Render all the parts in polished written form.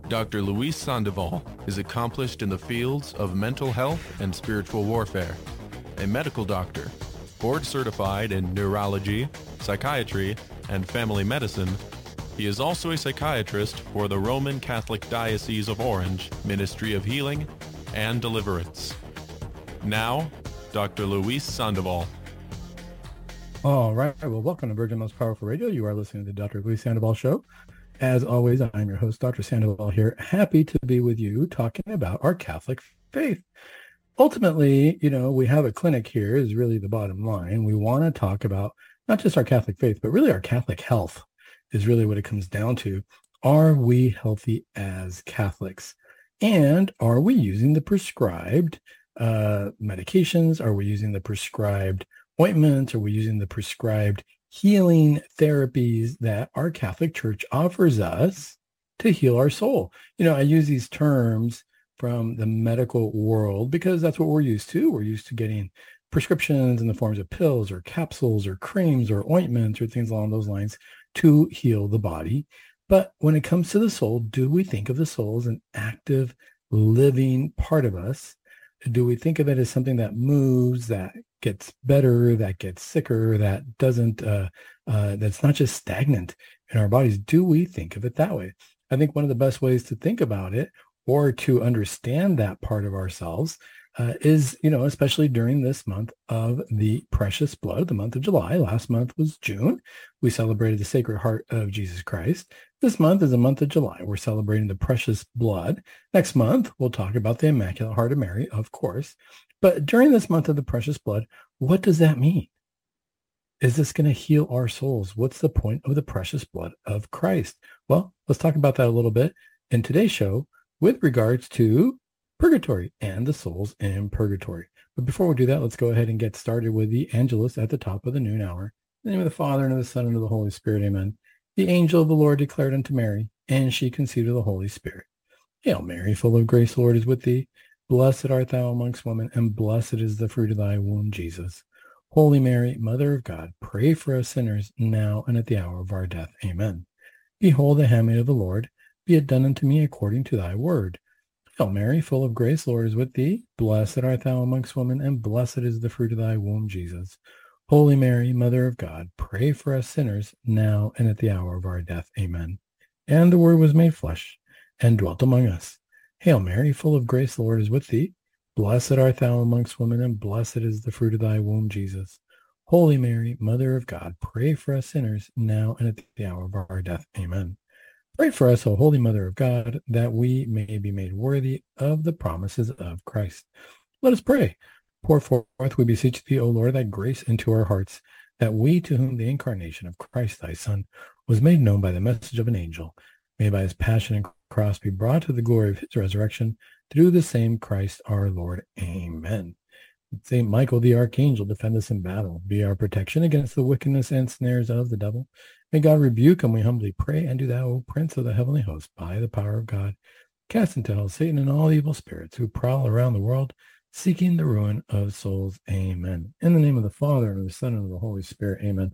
Dr. Luis Sandoval is accomplished in the fields of mental health and spiritual warfare. A medical doctor, board certified in neurology, psychiatry, and family medicine, he is also a psychiatrist for the Roman Catholic Diocese of Orange Ministry of Healing and Deliverance. Now, Dr. Luis Sandoval. All right. Well, welcome to Virgin Most Powerful Radio. You are listening to the Dr. Luis Sandoval Show. As always, I'm your host, Dr. Sandoval here. Happy to be with you talking about our Catholic faith. Ultimately, we have a clinic here is really the bottom line. We want to talk about not just our Catholic faith, but really our Catholic health is really what it comes down to. Are we healthy as Catholics? And are we using the prescribed medications? Are we using the prescribed ointments? Are we using the prescribed healing therapies that our Catholic Church offers us to heal our soul? I use these terms from the medical world because that's what we're used to. We're used to getting prescriptions in the forms of pills or capsules or creams or ointments or things along those lines to heal the body. But when it comes to the soul, do we think of the soul as an active, living part of us? Do we think of it as something that moves, that gets better, that gets sicker, that doesn't, that's not just stagnant in our bodies? Do we think of it that way? I think one of the best ways to think about it or to understand that part of ourselves is, especially during this month of the precious blood, the month of July. Last month was June. We celebrated the Sacred Heart of Jesus Christ. This month is the month of July. We're celebrating the precious blood. Next month, we'll talk about the Immaculate Heart of Mary, of course. But during this month of the precious blood, what does that mean? Is this going to heal our souls? What's the point of the precious blood of Christ? Well, let's talk about that a little bit in today's show with regards to purgatory and the souls in purgatory. But before we do that, let's go ahead and get started with the Angelus at the top of the noon hour. In the name of the Father, and of the Son, and of the Holy Spirit, amen. The angel of the Lord declared unto Mary, and she conceived of the Holy Spirit. Hail Mary, full of grace, the Lord is with thee. Blessed art thou amongst women, and blessed is the fruit of thy womb, Jesus. Holy Mary, Mother of God, pray for us sinners, now and at the hour of our death. Amen. Behold the handmaid of the Lord, be it done unto me according to thy word. Hail Mary, full of grace, the Lord is with thee. Blessed art thou amongst women, and blessed is the fruit of thy womb, Jesus. Holy Mary, Mother of God, pray for us sinners, now and at the hour of our death. Amen. And the Word was made flesh, and dwelt among us. Hail Mary, full of grace, the Lord is with thee. Blessed art thou amongst women, and blessed is the fruit of thy womb, Jesus. Holy Mary, Mother of God, pray for us sinners, now and at the hour of our death. Amen. Pray for us, O Holy Mother of God, that we may be made worthy of the promises of Christ. Let us pray. Pour forth, we beseech thee, O Lord, thy grace into our hearts, that we, to whom the incarnation of Christ thy Son was made known by the message of an angel, may by his passion and cross be brought to the glory of his resurrection, through the same Christ our Lord. Amen. Saint Michael the Archangel, defend us in battle. Be our protection against the wickedness and snares of the devil. May God rebuke him, we humbly pray. And do thou, O Prince of the heavenly host, by the power of God, cast into hell Satan and all evil spirits who prowl around the world, seeking the ruin of souls. Amen. In the name of the Father, and of the Son, and of the Holy Spirit. Amen.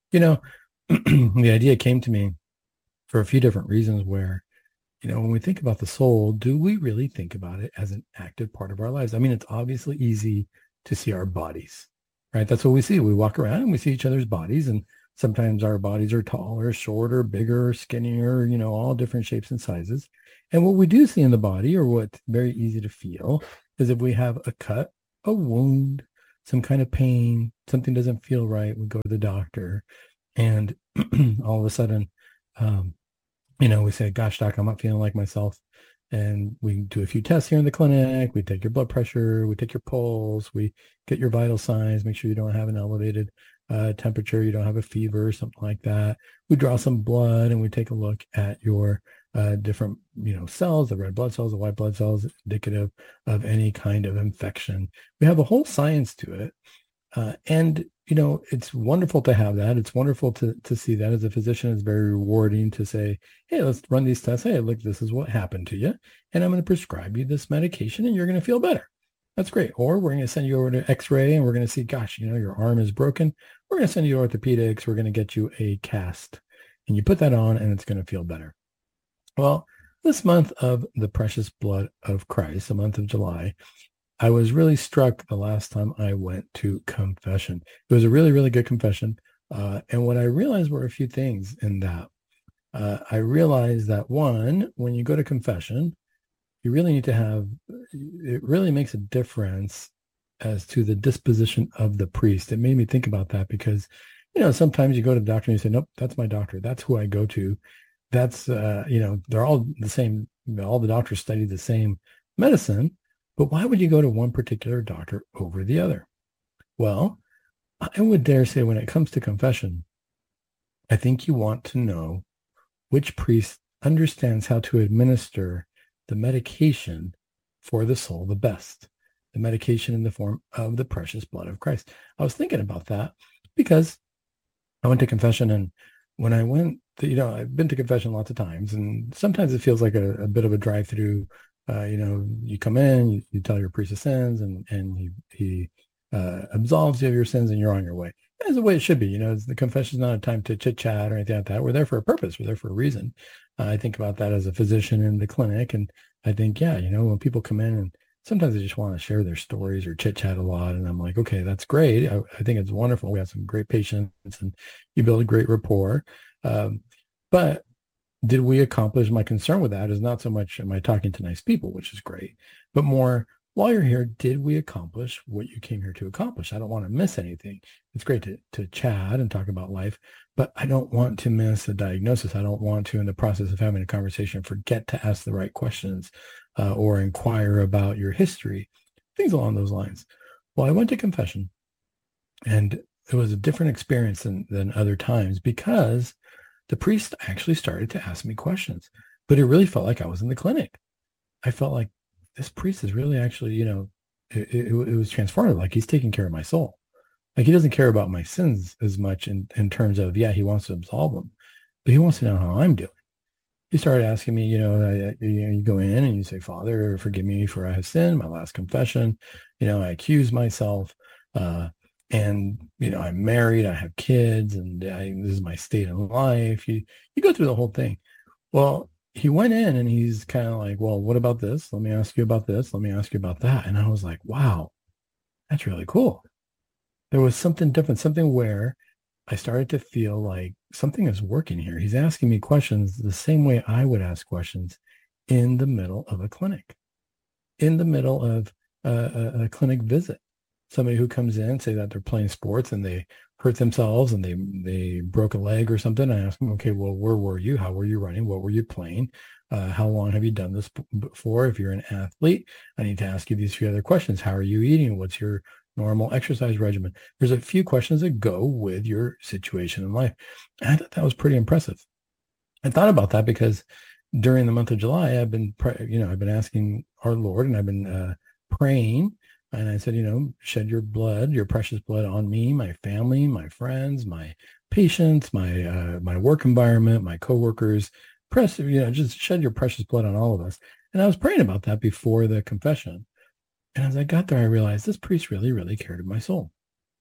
The idea came to me for a few different reasons where, when we think about the soul, do we really think about it as an active part of our lives? I mean, it's obviously easy to see our bodies, right? That's what we see. We walk around and we see each other's bodies, and sometimes our bodies are taller, shorter, bigger, skinnier, all different shapes and sizes. And what we do see in the body, or what's very easy to feel, is if we have a cut, a wound, some kind of pain, something doesn't feel right, we go to the doctor, and all of a sudden, we say, gosh, doc, I'm not feeling like myself. And we do a few tests here in the clinic. We take your blood pressure, we take your pulse, we get your vital signs, make sure you don't have an elevated temperature, you don't have a fever or something like that. We draw some blood and we take a look at your different, cells, the red blood cells, the white blood cells, indicative of any kind of infection. We have a whole science to it. And it's wonderful to have that. It's wonderful to see that. As a physician, it's very rewarding to say, hey, let's run these tests. Hey, look, this is what happened to you. And I'm going to prescribe you this medication and you're going to feel better. That's great. Or we're going to send you over to X-ray and we're going to see, gosh, your arm is broken. We're going to send you to orthopedics. We're going to get you a cast and you put that on and it's going to feel better. Well, this month of the precious blood of Christ, the month of July, I was really struck the last time I went to confession. It was a really, really good confession. And what I realized were a few things in that. I realized that one, when you go to confession, you really need to have, it really makes a difference as to the disposition of the priest. It made me think about that because, sometimes you go to the doctor and you say, nope, that's my doctor. That's who I go to. That's, they're all the same. All the doctors study the same medicine, but why would you go to one particular doctor over the other? Well, I would dare say when it comes to confession, I think you want to know which priest understands how to administer the medication for the soul the best, the medication in the form of the precious blood of Christ. I was thinking about that because I went to confession, and when I went, I've been to confession lots of times, and sometimes it feels like a bit of a drive-through. You come in, you tell your priest of sins, and he absolves you of your sins, and you're on your way. That's the way it should be. The confession is not a time to chit chat or anything like that. We're there for a purpose. We're there for a reason. I think about that as a physician in the clinic, and I think, when people come in and sometimes they just want to share their stories or chit chat a lot, and I'm like, okay, that's great. I think it's wonderful. We have some great patients, and you build a great rapport. But did we accomplish? My concern with that is not so much am I talking to nice people, which is great, but more, while you're here, did we accomplish what you came here to accomplish? I don't want to miss anything. It's great to chat and talk about life, but I don't want to miss a diagnosis. I don't want to, in the process of having a conversation, forget to ask the right questions or inquire about your history, things along those lines. Well, I went to confession, and it was a different experience than other times because the priest actually started to ask me questions, but it really felt like I was in the clinic. I felt like this priest is really actually, it was transformative. Like he's taking care of my soul. Like he doesn't care about my sins as much in terms of, he wants to absolve them, but he wants to know how I'm doing. He started asking me, you go in and you say, Father, forgive me for I have sinned, my last confession. I accuse myself. And, I'm married, I have kids, and this is my state in life. You go through the whole thing. Well, he went in and he's kind of like, well, what about this? Let me ask you about this. Let me ask you about that. And I was like, wow, that's really cool. There was something different, something where I started to feel like something is working here. He's asking me questions the same way I would ask questions in the middle of a clinic, in the middle of a clinic visit. Somebody who comes in, say that they're playing sports and they hurt themselves and they broke a leg or something. I ask them, okay, well, where were you? How were you running? What were you playing? How long have you done this before? If you're an athlete, I need to ask you these few other questions. How are you eating? What's your normal exercise regimen? There's a few questions that go with your situation in life. And I thought that was pretty impressive. I thought about that because during the month of July, I've been asking our Lord, and I've been praying. And I said, shed your blood, your precious blood on me, my family, my friends, my patients, my work environment, my coworkers. Just shed your precious blood on all of us. And I was praying about that before the confession. And as I got there, I realized this priest really, really cared about my soul.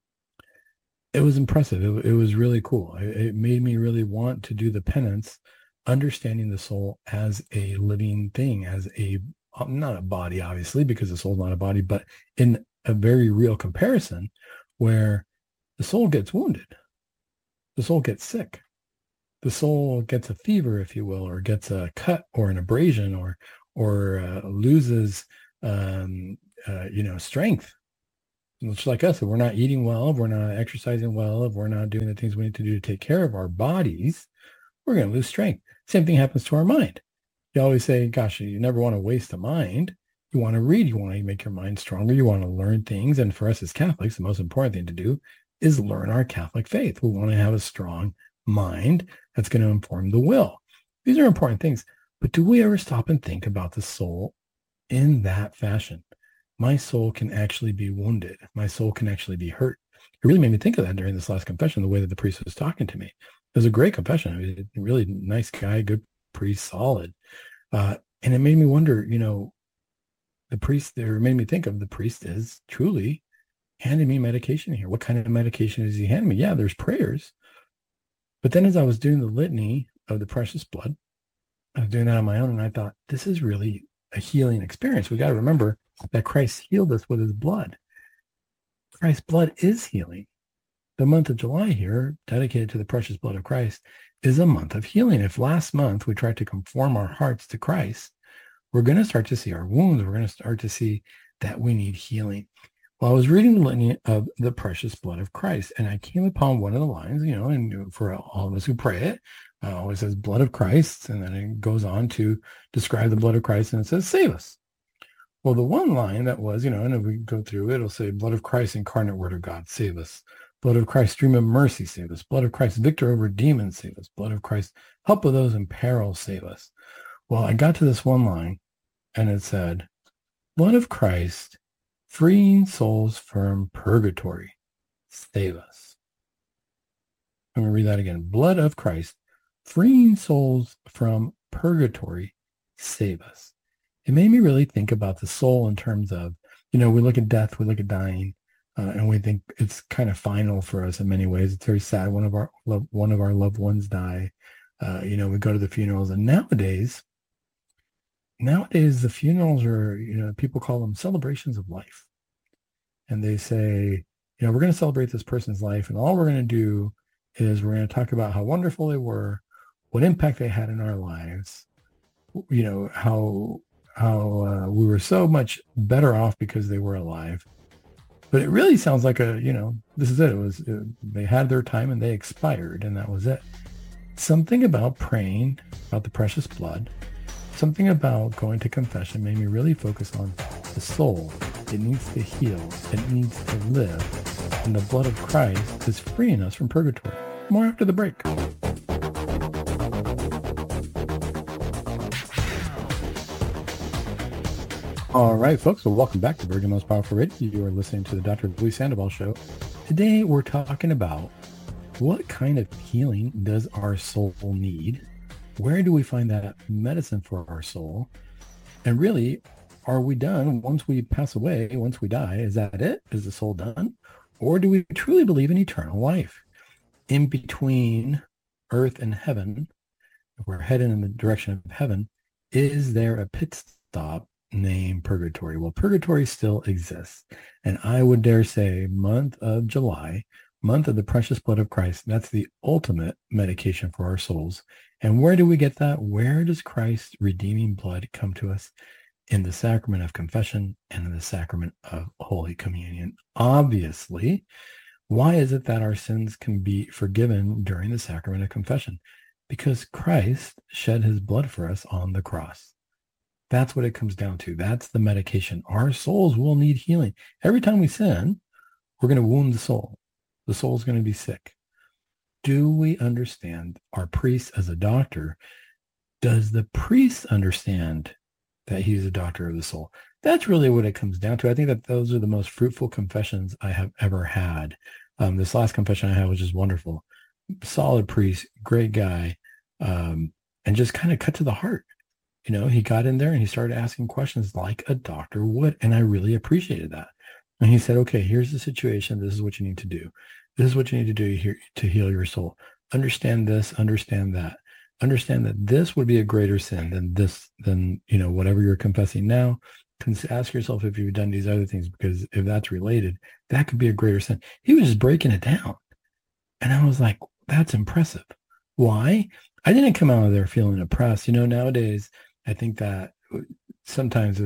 It was impressive. It was really cool. It made me really want to do the penance, understanding the soul as a living thing, as not a body, obviously, because the soul's not a body, but in a very real comparison where the soul gets wounded, the soul gets sick, the soul gets a fever, if you will, or gets a cut or an abrasion or loses, strength. Much like us, if we're not eating well, if we're not exercising well, if we're not doing the things we need to do to take care of our bodies, we're going to lose strength. Same thing happens to our mind. You always say, gosh, you never want to waste a mind. You want to read. You want to make your mind stronger. You want to learn things. And for us as Catholics, the most important thing to do is learn our Catholic faith. We want to have a strong mind that's going to inform the will. These are important things. But do we ever stop and think about the soul in that fashion? My soul can actually be wounded. My soul can actually be hurt. It really made me think of that during this last confession, the way that the priest was talking to me. It was a great confession. I mean, a really nice guy, good priest, solid. And it made me wonder, the priest there made me think of the priest is truly handing me medication here. What kind of medication is he handing me? Yeah, there's prayers. But then as I was doing the litany of the precious blood, I was doing that on my own, and I thought, this is really a healing experience. We got to remember that Christ healed us with his blood. Christ's blood is healing. The month of July here, dedicated to the precious blood of Christ, is a month of healing. If last month we tried to conform our hearts to Christ, we're going to start to see our wounds. We're going to start to see that we need healing. Well, I was reading the litany of the precious blood of Christ, and I came upon one of the lines, and for all of us who pray it, always says blood of Christ, and then it goes on to describe the blood of Christ, and it says, save us. Well, the one line that was, and if we go through it, it'll say, blood of Christ, incarnate word of God, save us. Blood of Christ, stream of mercy, save us. Blood of Christ, victor over demons, save us. Blood of Christ, help of those in peril, save us. Well, I got to this one line, and it said, blood of Christ, freeing souls from purgatory, save us. I'm going to read that again. Blood of Christ, freeing souls from purgatory, save us. It made me really think about the soul in terms of, we look at death, we look at dying, and we think it's kind of final for us in many ways. It's very sad. One of our loved ones die. We go to the funerals, and nowadays the funerals are, people call them celebrations of life. And they say, we're going to celebrate this person's life, and all we're going to do is we're going to talk about how wonderful they were, what impact they had in our lives, how we were so much better off because they were alive. But it really sounds like this is it. They had their time and they expired, and that was it. Something about praying about the precious blood, something about going to confession made me really focus on the soul. It needs to heal. It needs to live. And the blood of Christ is freeing us from purgatory. More after the break. All right, folks. Well, welcome back to Virgin Most Powerful Radio. You are listening to the Dr. Luis Sandoval Show. Today, we're talking about what kind of healing does our soul need? Where do we find that medicine for our soul? And really, are we done once we pass away, once we die? Is that it? Is the soul done? Or do we truly believe in eternal life? In between earth and heaven, if we're headed in the direction of heaven, is there a pit stop named purgatory? Well, purgatory still exists. And I would dare say month of July, month of the precious blood of Christ, that's the ultimate medication for our souls. And where do we get that? Where does Christ's redeeming blood come to us? In the sacrament of confession and in the sacrament of Holy Communion. Obviously, why is it that our sins can be forgiven during the sacrament of confession? Because Christ shed his blood for us on the cross. That's what it comes down to. That's the medication. Our souls will need healing. Every time we sin, we're going to wound the soul. The soul's going to be sick. Do we understand our priest as a doctor? Does the priest understand that he's a doctor of the soul? That's really what it comes down to. I think that those are the most fruitful confessions I have ever had. This last confession I had was just wonderful. Solid priest, great guy, and just kind of cut to the heart. He got in there and he started asking questions like a doctor would, and I really appreciated that. And he said, okay, here's the situation. This is what you need to do. This is what you need to do here to heal your soul. Understand this, understand that. Understand that this would be a greater sin than whatever you're confessing now. Ask yourself if you've done these other things, because if that's related, that could be a greater sin. He was just breaking it down. And I was like, that's impressive. Why? I didn't come out of there feeling oppressed. Nowadays, I think that sometimes,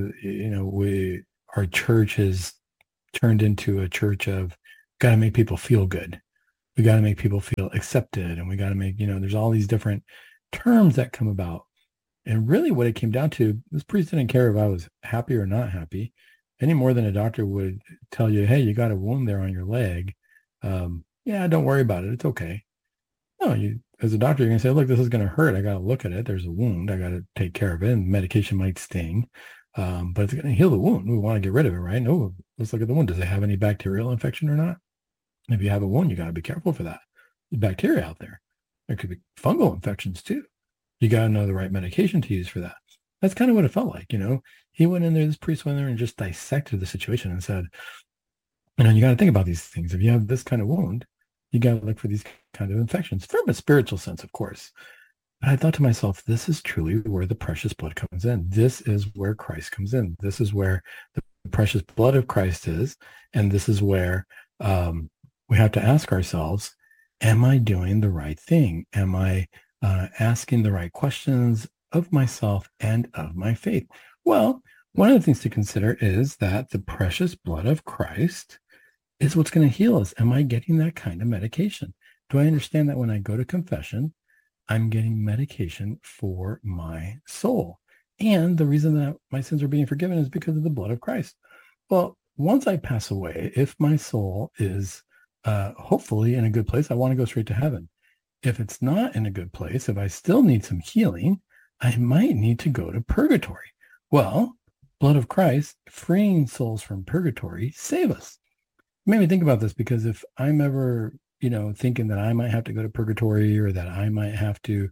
our church has turned into a church of got to make people feel good. We got to make people feel accepted. And we got to make, there's all these different terms that come about. And really what it came down to, this priest didn't care if I was happy or not happy any more than a doctor would tell you, hey, you got a wound there on your leg. Yeah, don't worry about it. It's okay. No, as a doctor, you're going to say, look, this is going to hurt. I got to look at it. There's a wound. I got to take care of it. And medication might sting, but it's going to heal the wound. We want to get rid of it, right? No, let's look at the wound. Does it have any bacterial infection or not? If you have a wound, you got to be careful for that. There's bacteria out there. There could be fungal infections too. You got to know the right medication to use for that. That's kind of what it felt like, He went in there, this priest went in there and just dissected the situation and said, you got to think about these things. If you have this kind of wound, you got to look for these kind of infections from a spiritual sense, of course. But I thought to myself, this is truly where the precious blood comes in. This is where Christ comes in. This is where the precious blood of Christ is. And this is where we have to ask ourselves, am I doing the right thing? Am I asking the right questions of myself and of my faith? Well, one of the things to consider is that the precious blood of Christ is what's going to heal us. Am I getting that kind of medication? Do I understand that when I go to confession, I'm getting medication for my soul? And the reason that my sins are being forgiven is because of the blood of Christ. Well, once I pass away, if my soul is hopefully in a good place, I want to go straight to heaven. If it's not in a good place, if I still need some healing, I might need to go to purgatory. Well, blood of Christ, freeing souls from purgatory, save us. It made me think about this because if I'm ever, thinking that I might have to go to purgatory or that I might have to,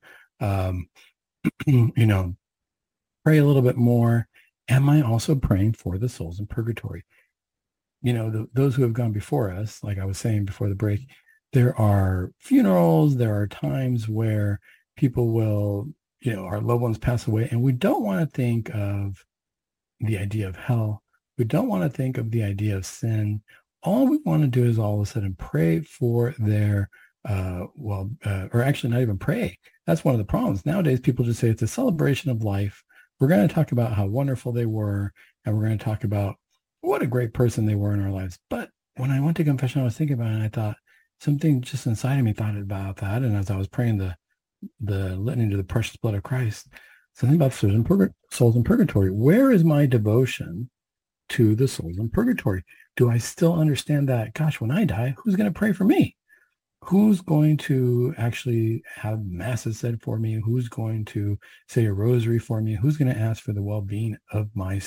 pray a little bit more, am I also praying for the souls in purgatory? Those who have gone before us, like I was saying before the break, there are funerals, there are times where people will, our loved ones pass away, and we don't want to think of the idea of hell. We don't want to think of the idea of sin. All we want to do is all of a sudden pray for their, or actually not even pray. That's one of the problems. Nowadays, people just say it's a celebration of life. We're going to talk about how wonderful they were, and we're going to talk about what a great person they were in our lives. But when I went to confession, I was thinking about it, and I thought something just inside of me thought about that. And as I was praying the litany to the precious blood of Christ, something about souls in purgatory. Where is my devotion to the souls in purgatory? Do I still understand that, gosh, when I die, who's going to pray for me? Who's going to actually have masses said for me? Who's going to say a rosary for me? Who's going to ask for the well-being of my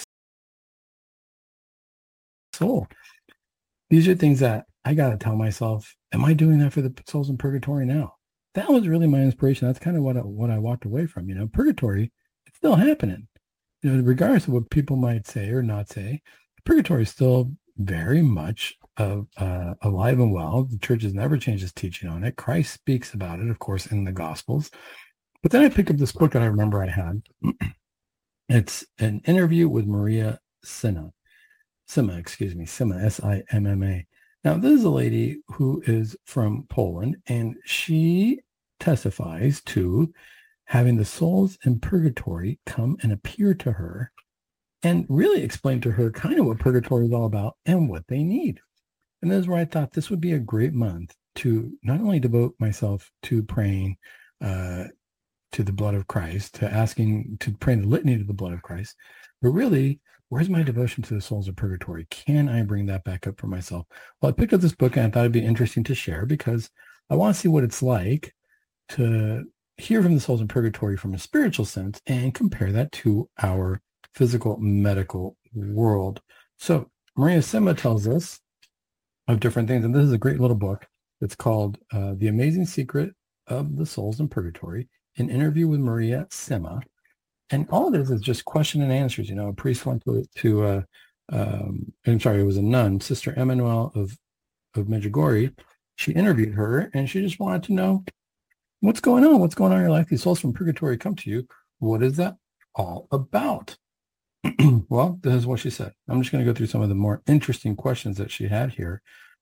soul? These are things that I got to tell myself, am I doing that for the souls in purgatory now? That was really my inspiration. That's kind of what I walked away from. Purgatory, it's still happening. Regardless of what people might say or not say, purgatory is still very much alive and well. The church has never changed its teaching on it. Christ speaks about it, of course, in the Gospels. But then I picked up this book that I remember I had. It's an interview with Maria Simma, Simma. Now, this is a lady who is from Poland, and she testifies to having the souls in purgatory come and appear to her and really explain to her kind of what purgatory is all about and what they need. And this is where I thought this would be a great month to not only devote myself to praying to the blood of Christ, to praying the litany to the blood of Christ, but really, where's my devotion to the souls of purgatory? Can I bring that back up for myself? Well, I picked up this book and I thought it'd be interesting to share because I want to see what it's like to hear from the souls in purgatory from a spiritual sense and compare that to our physical medical world. So Maria Simma tells us of different things, and this is a great little book. It's called The Amazing Secret of the Souls in Purgatory, an interview with Maria Simma. And all it is just question and answers. A priest went it was a nun, Sister Emmanuel of Medjugorje. She interviewed her, and she just wanted to know, what's going on? What's going on in your life? These souls from purgatory come to you. What is that all about? Well, this is what she said. I'm just going to go through some of the more interesting questions that she had here,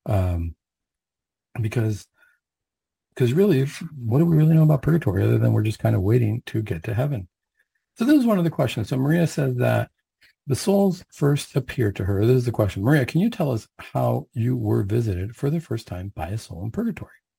because really, what do we really know about purgatory other than we're just kind of waiting to get to heaven? So this is one of the questions. So Maria says that the souls first appear to her. This is the question. Maria, can you tell us how you were visited for the first time by a soul in purgatory?